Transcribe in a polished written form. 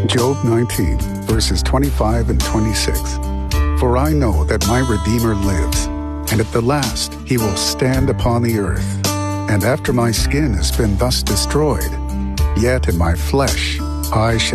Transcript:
Job 19, verses 25 and 26. For I know that my Redeemer lives, and at the last he will stand upon the earth. And after my skin has been thus destroyed, yet in my flesh I shall